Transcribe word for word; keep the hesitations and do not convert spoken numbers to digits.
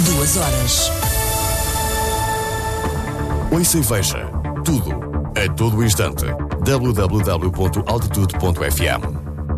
Duas horas. Ouça e veja tudo, a todo instante. w w w ponto altitude ponto f m